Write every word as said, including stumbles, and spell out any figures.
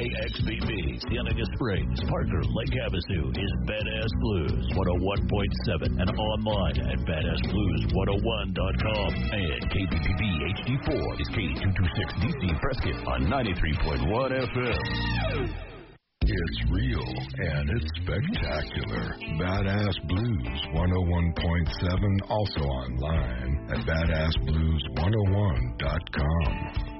K X B B, Cienega Springs, Parker, Lake Havasu is Badass Blues one oh one point seven and online at badass blues one oh one dot com. And K B P B H D four is K two twenty-six D C Prescott on ninety-three point one F M. It's real and it's spectacular. Badass Blues one oh one point seven, also online at badass blues one oh one dot com.